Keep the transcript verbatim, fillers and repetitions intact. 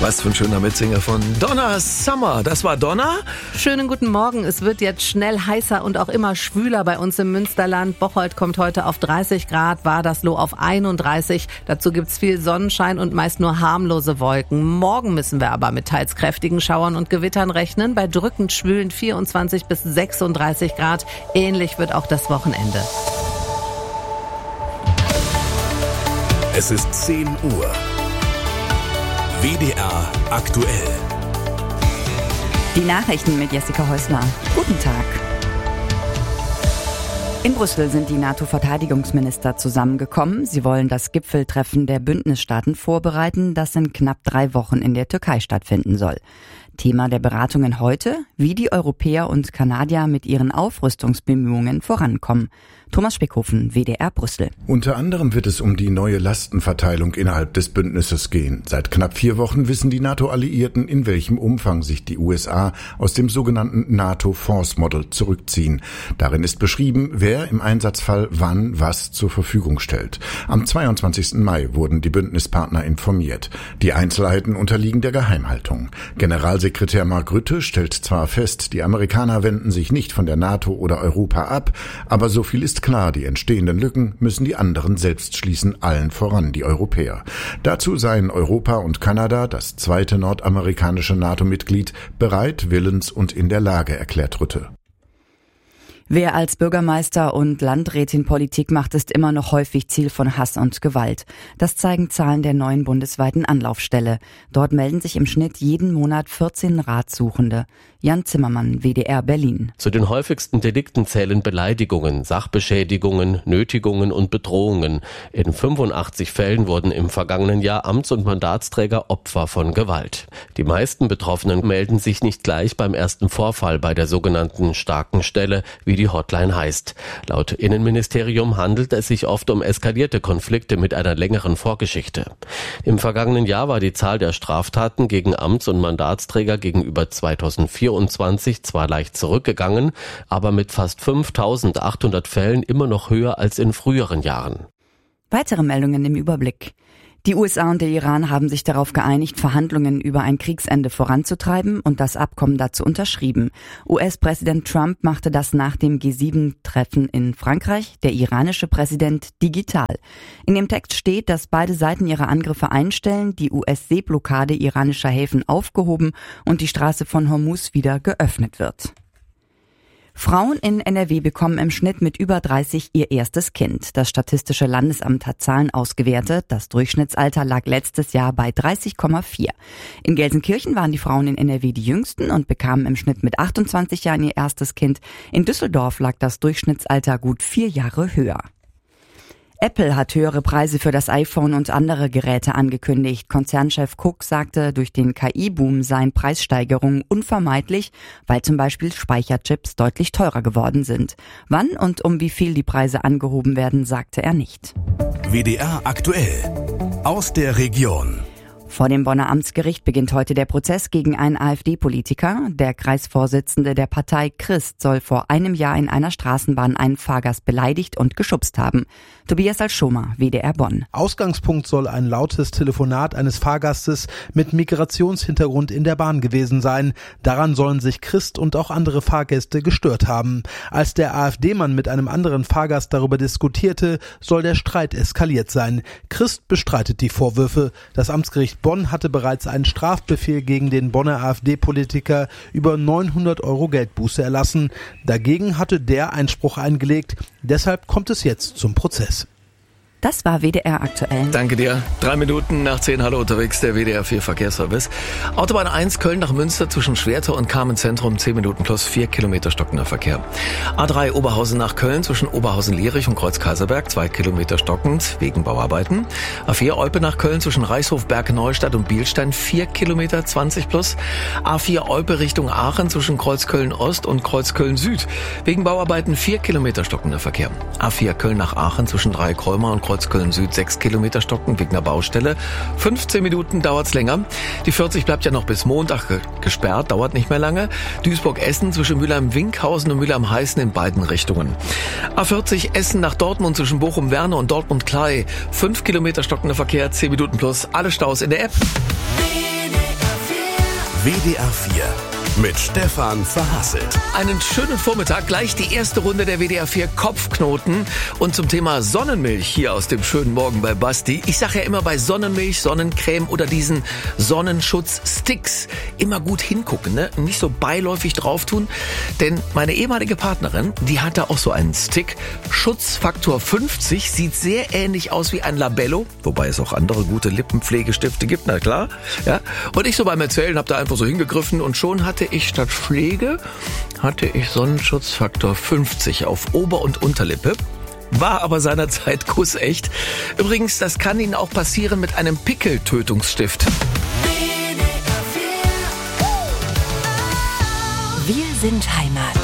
Was für ein schöner Mitsänger von Donna Summer. Das war Donna. Schönen guten Morgen. Es wird jetzt schnell heißer und auch immer schwüler bei uns im Münsterland. Bocholt kommt heute auf dreißig Grad, Wadersloh auf einunddreißig. Dazu gibt's viel Sonnenschein und meist nur harmlose Wolken. Morgen müssen wir aber mit teils kräftigen Schauern und Gewittern rechnen. Bei drückend schwülen vierundzwanzig bis sechsunddreißig Grad. Ähnlich wird auch das Wochenende. Es ist zehn Uhr. W D R aktuell. Die Nachrichten mit Jessica Häusler. Guten Tag. In Brüssel sind die NATO-Verteidigungsminister zusammengekommen. Sie wollen das Gipfeltreffen der Bündnisstaaten vorbereiten, das in knapp drei Wochen in der Türkei stattfinden soll. Thema der Beratungen heute, wie die Europäer und Kanadier mit ihren Aufrüstungsbemühungen vorankommen. Thomas Speckhofen, W D R Brüssel. Unter anderem wird es um die neue Lastenverteilung innerhalb des Bündnisses gehen. Seit knapp vier Wochen wissen die NATO-Alliierten, in welchem Umfang sich die U S A aus dem sogenannten NATO Force Model zurückziehen. Darin ist beschrieben, wer im Einsatzfall wann was zur Verfügung stellt. Am zweiundzwanzigsten Mai wurden die Bündnispartner informiert. Die Einzelheiten unterliegen der Geheimhaltung. Generalsekretär Mark Rutte stellt zwar fest, die Amerikaner wenden sich nicht von der NATO oder Europa ab, aber so viel ist klar, die entstehenden Lücken müssen die anderen selbst schließen, allen voran die Europäer. Dazu seien Europa und Kanada, das zweite nordamerikanische NATO-Mitglied, bereit, willens und in der Lage, erklärt Rutte. Wer als Bürgermeister und Landrätin Politik macht, ist immer noch häufig Ziel von Hass und Gewalt. Das zeigen Zahlen der neuen bundesweiten Anlaufstelle. Dort melden sich im Schnitt jeden Monat vierzehn Ratsuchende. Jan Zimmermann, W D R Berlin. Zu den häufigsten Delikten zählen Beleidigungen, Sachbeschädigungen, Nötigungen und Bedrohungen. In fünfundachtzig Fällen wurden im vergangenen Jahr Amts- und Mandatsträger Opfer von Gewalt. Die meisten Betroffenen melden sich nicht gleich beim ersten Vorfall bei der sogenannten starken Stelle, wie die Hotline heißt. Laut Innenministerium handelt es sich oft um eskalierte Konflikte mit einer längeren Vorgeschichte. Im vergangenen Jahr war die Zahl der Straftaten gegen Amts- und Mandatsträger gegenüber zweitausendvierundzwanzig zwar leicht zurückgegangen, aber mit fast fünftausendachthundert Fällen immer noch höher als in früheren Jahren. Weitere Meldungen im Überblick. Die U S A und der Iran haben sich darauf geeinigt, Verhandlungen über ein Kriegsende voranzutreiben und das Abkommen dazu unterschrieben. U S-Präsident Trump machte das nach dem G sieben Treffen in Frankreich, der iranische Präsident digital. In dem Text steht, dass beide Seiten ihre Angriffe einstellen, die U S-Seeblockade iranischer Häfen aufgehoben und die Straße von Hormuz wieder geöffnet wird. Frauen in N R W bekommen im Schnitt mit über dreißig ihr erstes Kind. Das Statistische Landesamt hat Zahlen ausgewertet. Das Durchschnittsalter lag letztes Jahr bei dreißig Komma vier. In Gelsenkirchen waren die Frauen in N R W die jüngsten und bekamen im Schnitt mit achtundzwanzig Jahren ihr erstes Kind. In Düsseldorf lag das Durchschnittsalter gut vier Jahre höher. Apple hat höhere Preise für das iPhone und andere Geräte angekündigt. Konzernchef Cook sagte, durch den K I-Boom seien Preissteigerungen unvermeidlich, weil zum Beispiel Speicherchips deutlich teurer geworden sind. Wann und um wie viel die Preise angehoben werden, sagte er nicht. W D R aktuell aus der Region. Vor dem Bonner Amtsgericht beginnt heute der Prozess gegen einen AfD-Politiker. Der Kreisvorsitzende der Partei Christ soll vor einem Jahr in einer Straßenbahn einen Fahrgast beleidigt und geschubst haben. Tobias Alschomer, W D R Bonn. Ausgangspunkt soll ein lautes Telefonat eines Fahrgastes mit Migrationshintergrund in der Bahn gewesen sein. Daran sollen sich Christ und auch andere Fahrgäste gestört haben. Als der AfD-Mann mit einem anderen Fahrgast darüber diskutierte, soll der Streit eskaliert sein. Christ bestreitet die Vorwürfe. Das Amtsgericht Bonn hatte bereits einen Strafbefehl gegen den Bonner AfD-Politiker über neunhundert Euro Geldbuße erlassen. Dagegen hatte der Einspruch eingelegt. Deshalb kommt es jetzt zum Prozess. Das war W D R aktuell. Danke dir. Drei Minuten nach zehn, hallo unterwegs, der W D R vier Verkehrsservice. Autobahn eins Köln nach Münster zwischen Schwertau und Kamenz-Zentrum, zehn Minuten plus vier Kilometer stockender Verkehr. A drei Oberhausen nach Köln zwischen Oberhausen-Lierich und Kreuz-Kaiserberg, zwei Kilometer stockend wegen Bauarbeiten. A vier Olpe nach Köln zwischen Reichshof, Bergneustadt und Bielstein, vier Kilometer zwanzig plus. A vier Olpe Richtung Aachen zwischen Kreuzköln-Ost und Kreuzköln-Süd. Wegen Bauarbeiten vier Kilometer stockender Verkehr. A vier Köln nach Aachen zwischen Dreieckholmer und Kreuzköln-Süd, sechs Kilometer stocken wegen der Baustelle. fünfzehn Minuten dauert's länger. Die vierzig bleibt ja noch bis Montag ge- gesperrt, dauert nicht mehr lange. Duisburg-Essen zwischen Mülheim-Winkhausen und Mülheim-Heißen in beiden Richtungen. A vierzig Essen nach Dortmund zwischen Bochum-Werne und Dortmund-Klei. fünf Kilometer stockender Verkehr, zehn Minuten plus. Alle Staus in der App. W D R vier mit Stefan Verhasselt. Einen schönen Vormittag, gleich die erste Runde der W D R vier Kopfknoten und zum Thema Sonnenmilch hier aus dem schönen Morgen bei Basti. Ich sage ja immer bei Sonnenmilch, Sonnencreme oder diesen Sonnenschutzsticks immer gut hingucken, ne? Nicht so beiläufig drauf tun, denn meine ehemalige Partnerin, die hatte auch so einen Stick. Schutzfaktor fünfzig, sieht sehr ähnlich aus wie ein Labello, wobei es auch andere gute Lippenpflegestifte gibt, na klar. Ja? Und ich so beim Erzählen habe da einfach so hingegriffen und schon hatte ich statt Pflege, hatte ich Sonnenschutzfaktor fünfzig auf Ober- und Unterlippe. War aber seinerzeit kussecht. Übrigens, das kann Ihnen auch passieren mit einem Pickeltötungsstift. Wir sind Heimat.